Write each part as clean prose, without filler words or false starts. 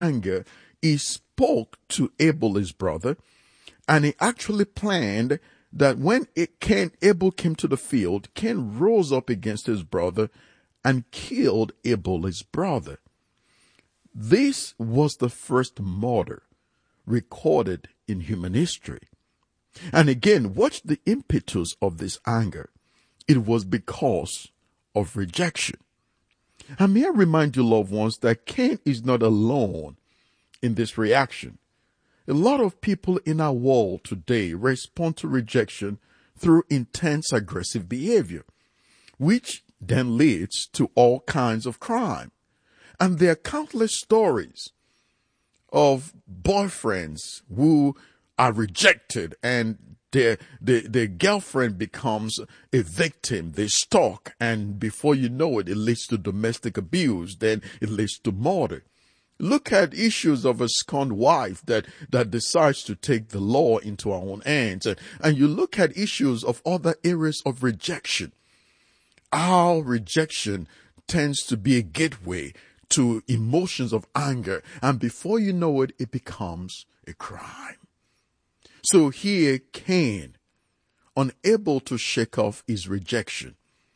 anger, he spoke to Abel, his brother, and he actually planned that when Abel came to the field, Cain rose up against his brother and killed Abel, his brother. This was the first murder recorded in human history. And again, watch the impetus of this anger. It was because of rejection. And may I remind you, loved ones, that Cain is not alone in this reaction. A lot of people in our world today respond to rejection through intense aggressive behavior, which then leads to all kinds of crime. And there are countless stories of boyfriends who are rejected and their girlfriend becomes a victim. They stalk, and before you know it, it leads to domestic abuse. Then it leads to murder. Look at issues of a scorned wife that decides to take the law into our own hands. And you look at issues of other areas of rejection. Our rejection tends to be a gateway to emotions of anger. And before you know it, it becomes a crime. So here Cain, unable to shake off his rejection,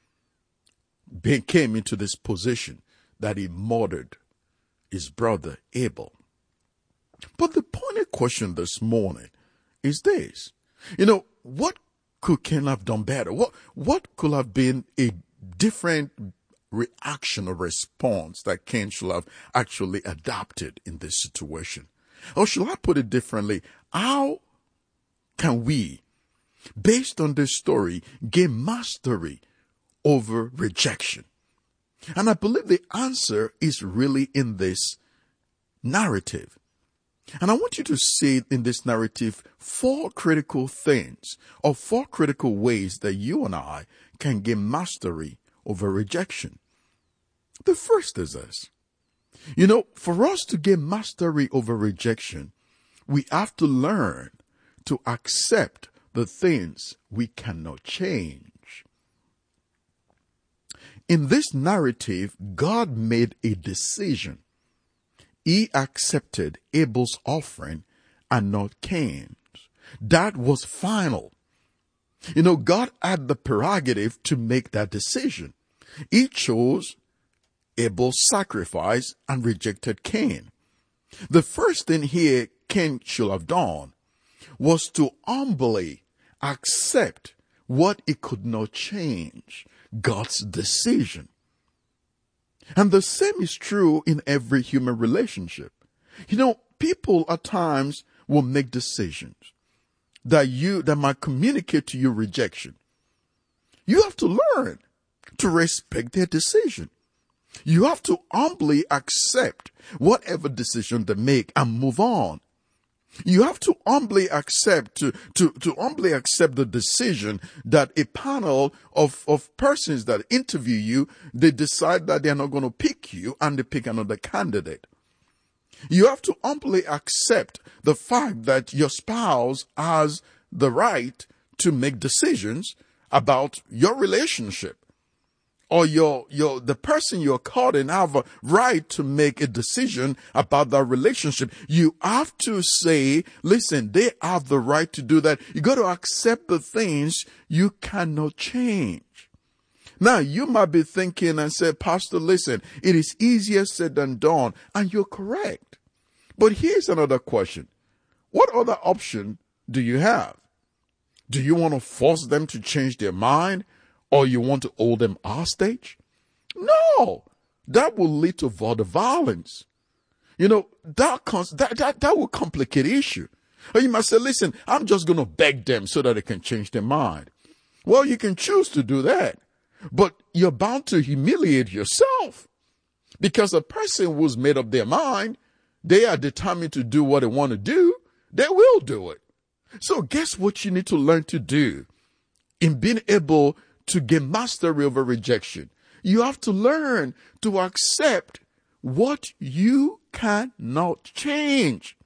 came into this position that he murdered his brother Abel. But the pointed question this morning is this. What could Cain have done better? What could have been a different reaction or response that Cain should have actually adopted in this situation? Or should I put it differently? How can we, based on this story, gain mastery over rejection? And I believe the answer is really in this narrative. And I want you to see in this narrative 4 critical things or 4 critical ways that you and I can gain mastery over rejection. The first is this. For us to gain mastery over rejection, we have to learn to accept the things we cannot change. In this narrative, God made a decision. He accepted Abel's offering and not Cain's. That was final. God had the prerogative to make that decision. He chose Abel's sacrifice and rejected Cain. The first thing here Cain should have done was to humbly accept what he could not change, God's decision. And the same is true in every human relationship. People at times will make decisions that might communicate to you rejection. You have to learn to respect their decision. You have to humbly accept whatever decision they make and move on. You have to humbly accept to humbly accept the decision that a panel of persons that interview you, they decide that they're not going to pick you and they pick another candidate. You have to humbly accept the fact that your spouse has the right to make decisions about your relationship. Or the person you're courting have a right to make a decision about that relationship. You have to say, listen, they have the right to do that. You got to accept the things you cannot change. Now, you might be thinking and say, Pastor, listen, it is easier said than done. And you're correct. But here's another question. What other option do you have? Do you want to force them to change their mind? Or you want to hold them hostage? That will lead to further violence. That will complicate the issue. Or you might say, listen, I'm just going to beg them so that they can change their mind. Well, you can choose to do that, but you're bound to humiliate yourself because a person who's made up their mind, they are determined to do what they want to do, they will do it. So guess what you need to learn to do in being able to gain mastery over rejection? You have to learn to accept what you cannot change.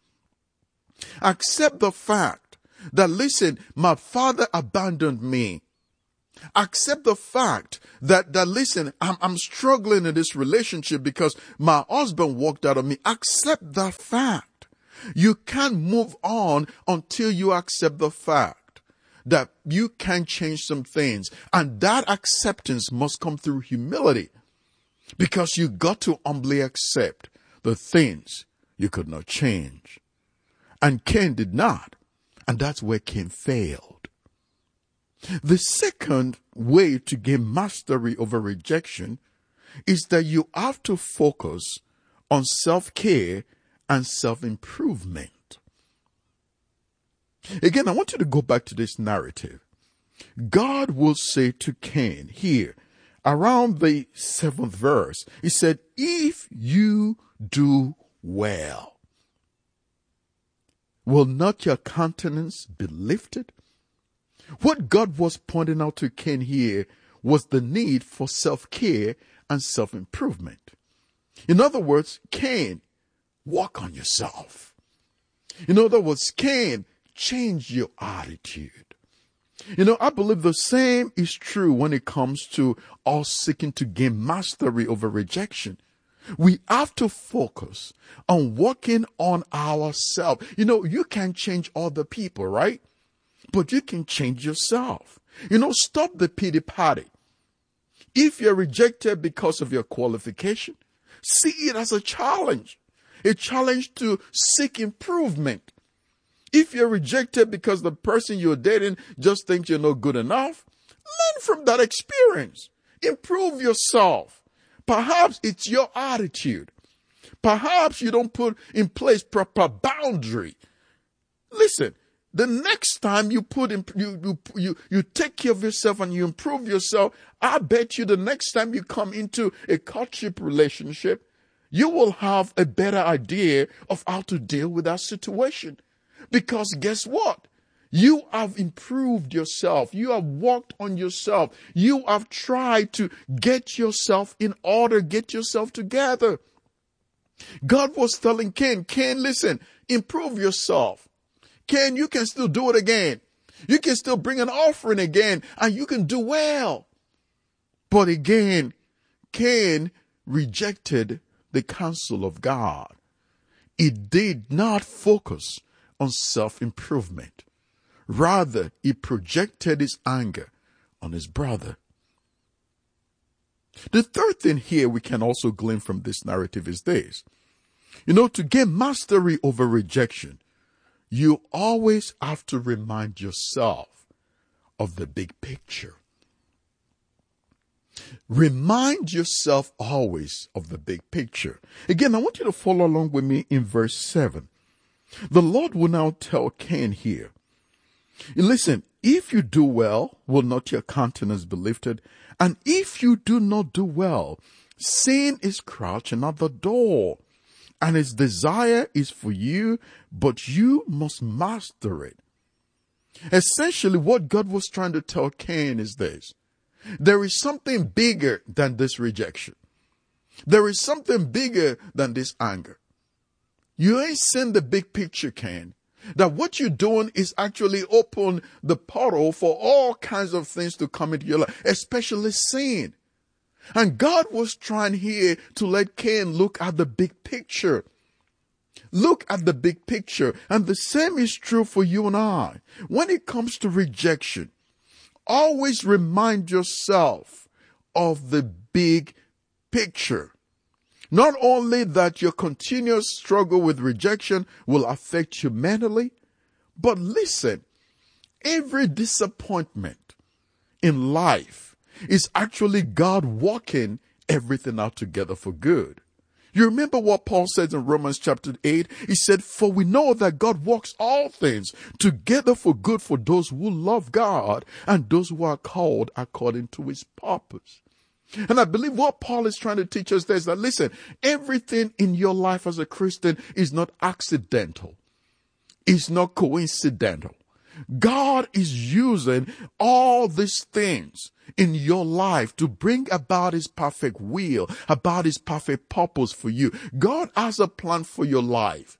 Accept the fact that, listen, my father abandoned me. Accept the fact that listen, I'm struggling in this relationship because my husband walked out on me. Accept that fact. You can't move on until you accept the fact that you can change some things. And that acceptance must come through humility, because you got to humbly accept the things you could not change. And Cain did not. And that's where Cain failed. The second way to gain mastery over rejection is that you have to focus on self-care and self-improvement. Again, I want you to go back to this narrative. God will say to Cain here, around the 7th verse, he said, if you do well, will not your countenance be lifted? What God was pointing out to Cain here was the need for self-care and self-improvement. In other words, Cain, work on yourself. In other words, Cain, change your attitude. I believe the same is true when it comes to us seeking to gain mastery over rejection. We have to focus on working on ourselves. You can't change other people, right? But you can change yourself. Stop the pity party. If you're rejected because of your qualification, see it as a challenge to seek improvement. If you're rejected because the person you're dating just thinks you're not good enough, learn from that experience. Improve yourself. Perhaps it's your attitude. Perhaps you don't put in place proper boundary. Listen, the next time you you take care of yourself and you improve yourself, I bet you the next time you come into a courtship relationship, you will have a better idea of how to deal with that situation. Because guess what? You have improved yourself. You have worked on yourself. You have tried to get yourself in order, get yourself together. God was telling Cain, listen, improve yourself. Cain, you can still do it again. You can still bring an offering again, and you can do well. But again, Cain rejected the counsel of God. He did not focus on self-improvement. Rather, he projected his anger on his brother. The third thing here we can also glean from this narrative is this. To gain mastery over rejection, you always have to remind yourself of the big picture. Remind yourself always of the big picture. Again, I want you to follow along with me in verse 7. The Lord will now tell Cain here, listen, if you do well, will not your countenance be lifted? And if you do not do well, sin is crouching at the door, and its desire is for you, but you must master it. Essentially, what God was trying to tell Cain is this. There is something bigger than this rejection. There is something bigger than this anger. You ain't seen the big picture, Cain. That what you're doing is actually open the portal for all kinds of things to come into your life, especially sin. And God was trying here to let Cain look at the big picture. Look at the big picture. And the same is true for you and I. When it comes to rejection, always remind yourself of the big picture. Not only that your continuous struggle with rejection will affect you mentally, but listen, every disappointment in life is actually God working everything out together for good. You remember what Paul says in Romans chapter 8? He said, for we know that God works all things together for good for those who love God and those who are called according to his purpose. And I believe what Paul is trying to teach us there is that, listen, everything in your life as a Christian is not accidental. It's not coincidental. God is using all these things in your life to bring about his perfect will, about his perfect purpose for you. God has a plan for your life.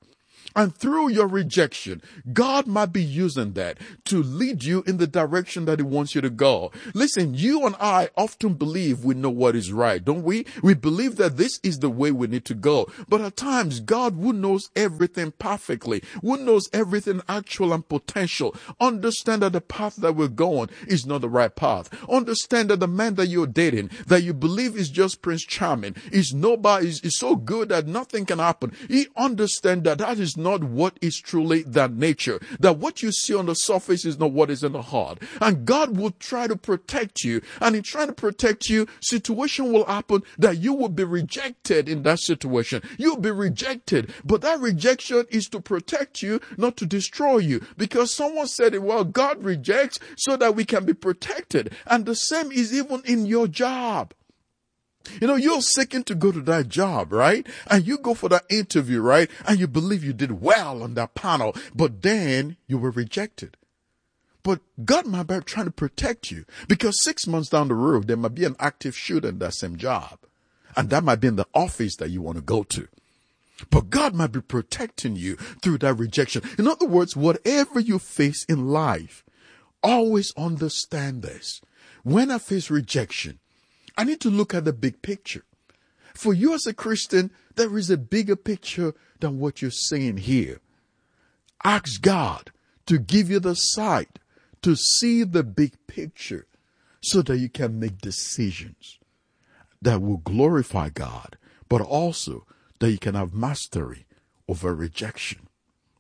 And through your rejection, God might be using that to lead you in the direction that He wants you to go. Listen, you and I often believe we know what is right, don't we? We believe that this is the way we need to go. But at times, God, who knows everything perfectly, who knows everything actual and potential, understand that the path that we're going is not the right path. Understand that the man that you're dating, that you believe is just Prince Charming, is nobody, is so good that nothing can happen. He understands that that is not what is truly that nature, that what you see on the surface is not what is in the heart. And God will try to protect you, and in trying to protect you, situation will happen that you will be rejected in that situation. You'll be rejected, but that rejection is to protect you, not to destroy you, because someone said it, well, God rejects so that we can be protected. And the same is even in your job. You know, you're seeking to go to that job, right? And you go for that interview, right? And you believe you did well on that panel, but then you were rejected. But God might be trying to protect you, because 6 months down the road, there might be an active shooter in that same job. And that might be in the office that you want to go to. But God might be protecting you through that rejection. In other words, whatever you face in life, always understand this. When I face rejection, I need to look at the big picture. For you as a Christian, there is a bigger picture than what you're seeing here. Ask God to give you the sight to see the big picture so that you can make decisions that will glorify God, but also that you can have mastery over rejection.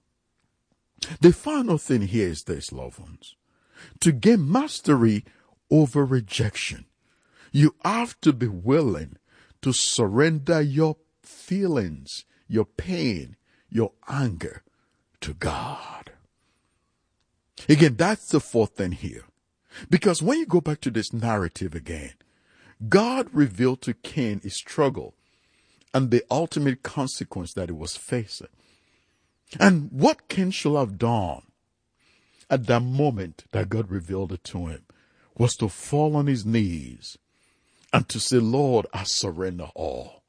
The final thing here is this, loved ones. To gain mastery over rejection, you have to be willing to surrender your feelings, your pain, your anger to God. Again, that's the fourth thing here. Because when you go back to this narrative again, God revealed to Cain his struggle and the ultimate consequence that he was facing. And what Cain should have done at that moment that God revealed it to him was to fall on his knees and to say, Lord, I surrender all.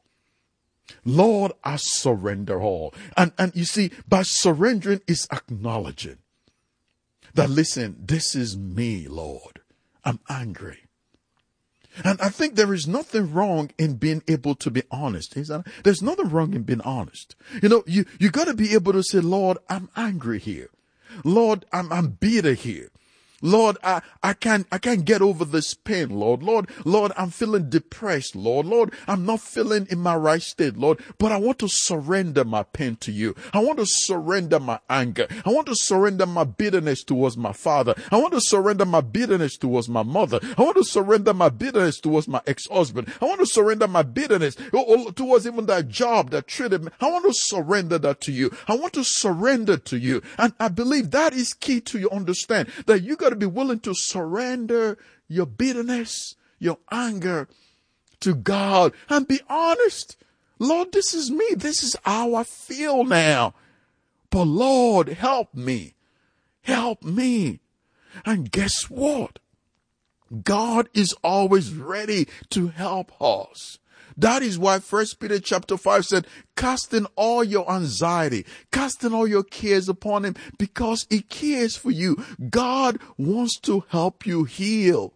Lord, I surrender all. And you see, by surrendering is acknowledging that, listen, this is me, Lord. I'm angry. And I think there is nothing wrong in being able to be honest. There's nothing wrong in being honest. You know, you got to be able to say, Lord, I'm angry here. Lord, I'm bitter here. Lord, I can't get over this pain, Lord. Lord, I'm feeling depressed, Lord. Lord, I'm not feeling in my right state, Lord. But I want to surrender my pain to you. I want to surrender my anger. I want to surrender my bitterness towards my father. I want to surrender my bitterness towards my mother. I want to surrender my bitterness towards my ex-husband. I want to surrender my bitterness towards even that job that treated me. I want to surrender that to you. I want to surrender to you. And I believe that is key to you understand that you got to be willing to surrender your bitterness, your anger to God and be honest. Lord, this is me. This is how I feel now. But Lord, help me. Help me. And guess what? God is always ready to help us. That is why 1 Peter chapter 5 said, casting all your anxiety, casting all your cares upon him because he cares for you. God wants to help you heal.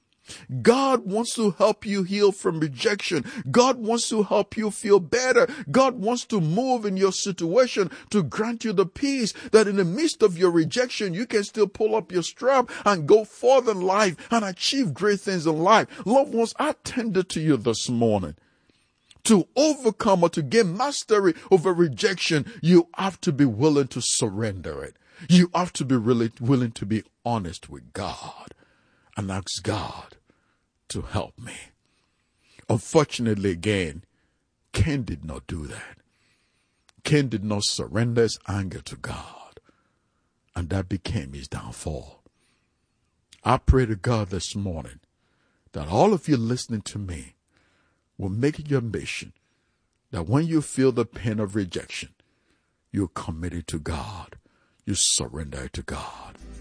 God wants to help you heal from rejection. God wants to help you feel better. God wants to move in your situation to grant you the peace that in the midst of your rejection, you can still pull up your strap and go forth in life and achieve great things in life. Loved ones, I tender to you this morning. To overcome or to gain mastery over rejection, you have to be willing to surrender it. You have to be really willing to be honest with God and ask God to help me. Unfortunately, again, Cain did not do that. Cain did not surrender his anger to God, and that became his downfall. I pray to God this morning that all of you listening to me will make it your mission that when you feel the pain of rejection, you're committed to God. You surrender to God.